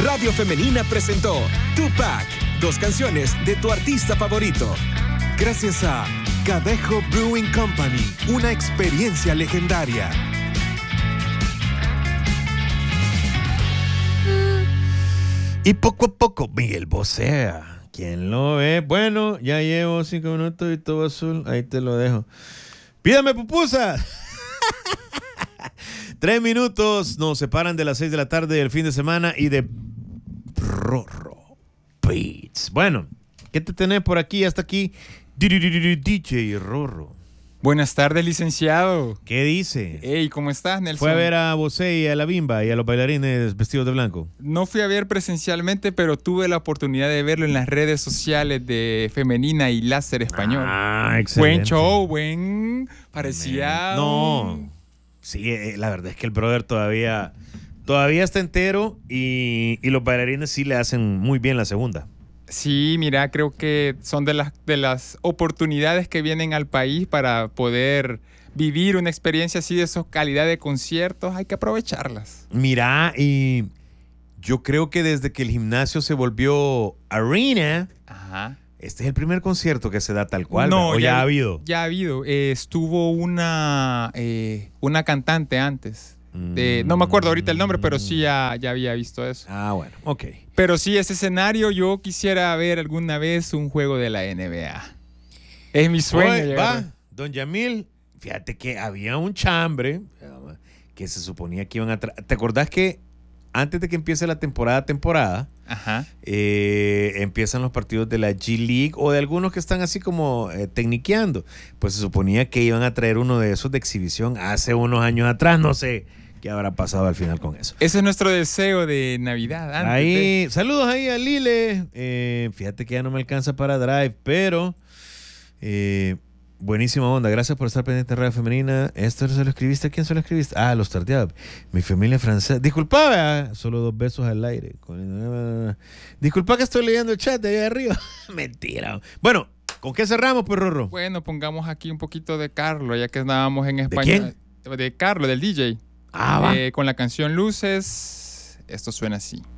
Radio Femenina presentó Tupac, 2 canciones de tu artista favorito. Gracias a Cadejo Brewing Company, una experiencia legendaria. Y poco a poco, Miguel Bosé. ¿Quién lo ve? Bueno, ya llevo 5 minutos y todo azul. Ahí te lo dejo. ¡Pídame pupusa! 3 minutos nos separan de las 6 de la tarde del fin de semana y de Rorro Beats. Bueno, ¿qué te tenés por aquí? Hasta aquí, DJ Rorro. Buenas tardes, licenciado. ¿Qué dice? Hey, ¿cómo estás, Nelson? ¿Fue a ver a Bosé y a la Bimba y a los bailarines vestidos de blanco? No fui a ver presencialmente, pero tuve la oportunidad de verlo en las redes sociales de Femenina y Láser Español. Ah, excelente. Buen show, parecía... No, sí, la verdad es que el brother todavía está entero y los bailarines sí le hacen muy bien la segunda. Sí, mira, creo que son de las oportunidades que vienen al país para poder vivir una experiencia así de esa calidad de conciertos. Hay que aprovecharlas. Mira, y yo creo que desde que el gimnasio se volvió arena, Ajá. este es el primer concierto que se da tal cual. No, ¿O ya ha habido? Ya ha habido. Estuvo una cantante antes. No me acuerdo ahorita el nombre, pero sí ya había visto eso. Ah, bueno, ok. Pero sí, ese escenario, yo quisiera ver alguna vez un juego de la NBA. Es mi sueño. Va, don Yamil, fíjate que había un chambre que se suponía que iban a... ¿Te acordás que antes de que empiece la temporada, Ajá. Empiezan los partidos de la G-League o de algunos que están así como tecniqueando? Pues se suponía que iban a traer uno de esos de exhibición hace unos años atrás, no sé qué habrá pasado al final con eso. Ese es nuestro deseo de Navidad. Saludos ahí a Lile. Fíjate que ya no me alcanza para Drive, pero buenísima onda. Gracias por estar pendiente de Radio Femenina. ¿Esto se lo escribiste? ¿A quién se lo escribiste? Ah, los tardeados. Mi familia francesa. Disculpa, solo 2 besos al aire. Disculpa que estoy leyendo el chat de allá arriba. Mentira. Bueno, ¿con qué cerramos, pues, Rorro? Bueno, pongamos aquí un poquito de Carlos, ya que estábamos en español. ¿De quién? De Carlos, del DJ. Ah, va. Con la canción Luces, esto suena así.